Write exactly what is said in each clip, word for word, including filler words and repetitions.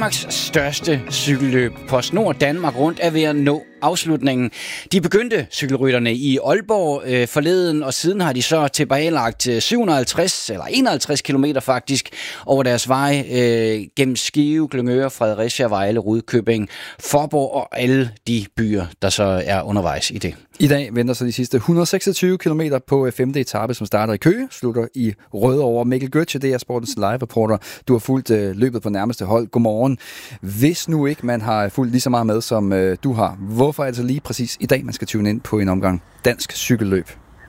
Danmarks største cykelløb. PostNord Danmark Rundt er ved at nå afslutningen. De begyndte cykelrytterne i Aalborg øh, forleden, og siden har de så tilbagelagt syv hundrede og halvtreds eller enoghalvtreds kilometer faktisk over deres vej øh, gennem Skive, Glyngøre, Fredericia, Vejle, Rudkøbing, Faaborg og alle de byer, der så er undervejs i det. I dag venter så de sidste et hundrede og seksogtyve kilometer på femte etape, som starter i Køge, slutter i Rødovre. Mikkel Gøtze, det er Sportens live-reporter. Du har fulgt øh, løbet på nærmeste hold. Godmorgen. Hvis nu ikke man har fulgt lige så meget med, som øh, du har, hvorfor er det så lige præcis i dag, man skal tune ind på en omgang dansk cykelløb?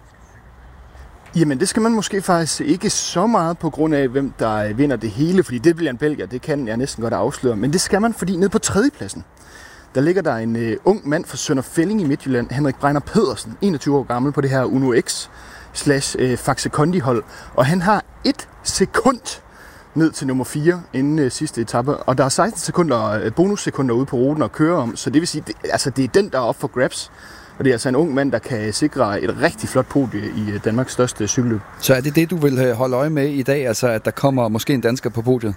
Jamen, det skal man måske faktisk ikke så meget på grund af, hvem der vinder det hele, fordi det bliver en belgier, det kan jeg næsten godt afsløre. Men det skal man, fordi nede på tredjepladsen, der ligger der en uh, ung mand fra Sønder Felding i Midtjylland, Henrik Bregner Pedersen, enogtyve år gammel, på det her Uno X slash uh, Faxe Kondi-hold. Og han har et sekund ned til nummer fire inden uh, sidste etape, og der er seksten sekunder, uh, bonussekunder ude på ruten at køre om, så det vil sige, det, altså, det er den, der er op for grabs. Og det er altså en ung mand, der kan sikre et rigtig flot podie i Danmarks største cykelløb. Så er det det, du vil holde øje med i dag, altså at der kommer måske en dansker på podiet?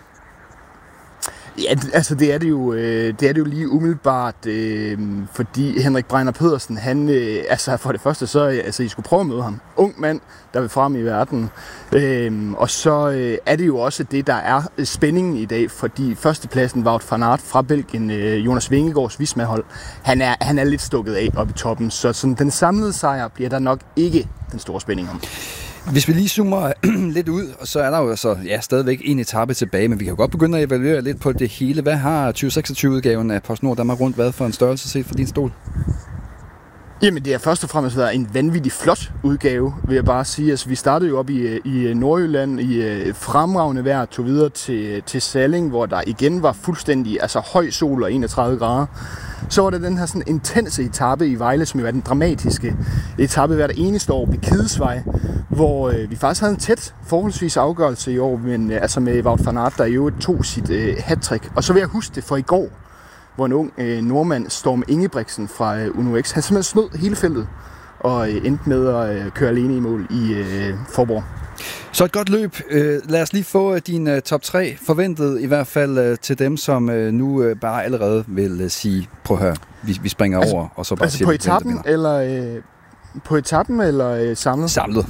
Ja, altså det er det jo, øh, det er det jo lige umiddelbart, øh, fordi Henrik Bregner Pedersen, han, øh, altså for det første, så altså I skulle prøve at møde ham. Ung mand, der vil frem i verden. Øh, og så øh, er det jo også det, der er spændingen i dag, fordi førstepladsen Wout van Aert fra Belgien, øh, Jonas Vingegaards Visma-hold, han er, han er lidt stukket af oppe i toppen, så sådan, den samlede sejr bliver der nok ikke den store spænding om. Hvis vi lige zoomer lidt ud, så er der jo altså, ja, stadigvæk en etape tilbage, men vi kan jo godt begynde at evaluere lidt på det hele. Hvad har tyve seksogtyve-udgaven af PostNord Danmark Rundt været for en størrelse set fra din stol? Jamen, det har først og fremmest været en vanvittig flot udgave, vil jeg bare sige. Altså, vi startede jo op i, i Nordjylland i fremragende vejr, tog videre til, til Salling, hvor der igen var fuldstændig altså, høj sol og enogtredive grader. Så var der den her sådan intense etape i Vejle, som jo er den dramatiske etape hver eneste år ved Kidesvej, hvor øh, vi faktisk havde en tæt forholdsvis afgørelse i år, men øh, altså med Wout van Aert, der jo tog sit øh, hattrick. Og så vil jeg huske det for i går, hvor en ung øh, nordmand, Storm Ingebrigtsen fra øh, Uno X, han simpelthen snød hele feltet og øh, endte med at øh, køre alene i mål i øh, Faaborg. Så et godt løb. Lad os lige få din top tre forventet, i hvert fald til dem, som nu bare allerede vil sige, prøv at høre, vi, vi springer altså, over, og så bare altså siger, på etappen eller øh, på etappen eller øh, samlet? Samlet.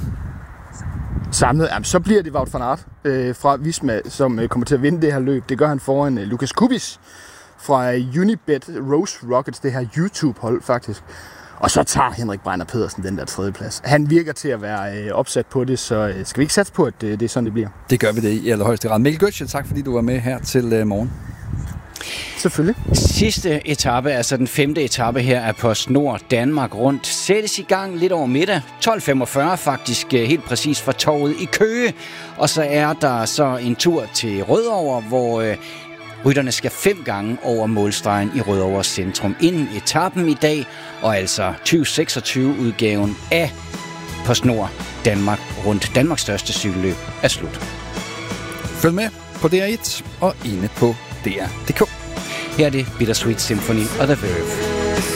Samlet, jamen, så bliver det Wout van Aert øh, fra Visma, som øh, kommer til at vinde det her løb. Det gør han foran øh, Lukas Kubis fra øh, Unibet Rose Rockets, det her YouTube-hold faktisk. Og så tager Henrik Bregner Pedersen den der tredje plads. Han virker til at være øh, opsat på det, så øh, skal vi ikke satse på, at øh, det er sådan, det bliver? Det gør vi det i allerhøjeste grad. Mikkel Gøtze, tak fordi du var med her til øh, morgen. Selvfølgelig. Sidste etape, altså den femte etape her af PostNord Danmark Rundt, sættes i gang lidt over middag. tolv femogfyrre faktisk helt præcis fra torvet i Køge. Og så er der så en tur til Rødovre, hvor øh, rytterne skal fem gange over målstregen i Rødovre centrum inden etappen i dag. Og altså tyve seksogtyve-udgaven af PostNord Danmark Rundt, Danmarks største cykelløb, er slut. Følg med på D R et og inde på D R punktum d k. Her er det Bittersweet Symphony og The Verve.